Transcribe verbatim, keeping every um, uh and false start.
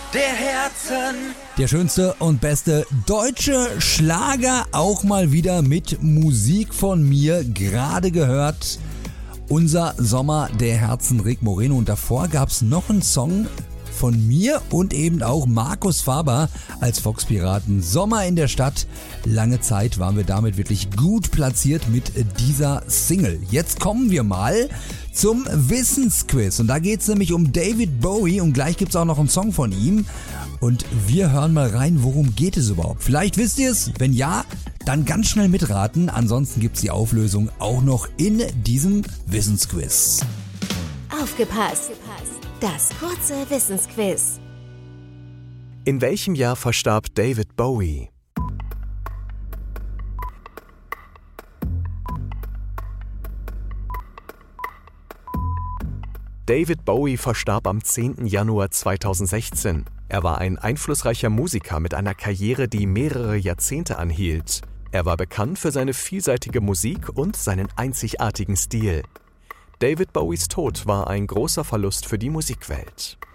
der Herzen. Der schönste und beste deutsche Schlager, auch mal wieder mit Musik von mir, gerade gehört. Unser Sommer der Herzen, Rick Moreno. Und davor gab's noch einen Song von mir und eben auch Markus Faber als Fox-Piraten. Sommer in der Stadt. Lange Zeit waren wir damit wirklich gut platziert mit dieser Single. Jetzt kommen wir mal zum Wissensquiz. Und da geht's nämlich um David Bowie und gleich gibt's auch noch einen Song von ihm. Und wir hören mal rein, worum geht es überhaupt. Vielleicht wisst ihr es, wenn ja, dann ganz schnell mitraten. Ansonsten gibt's die Auflösung auch noch in diesem Wissensquiz. Aufgepasst! Das kurze Wissensquiz. In welchem Jahr verstarb David Bowie? David Bowie verstarb am zehnten Januar zweitausendsechzehn. Er war ein einflussreicher Musiker mit einer Karriere, die mehrere Jahrzehnte anhielt. Er war bekannt für seine vielseitige Musik und seinen einzigartigen Stil. David Bowies Tod war ein großer Verlust für die Musikwelt.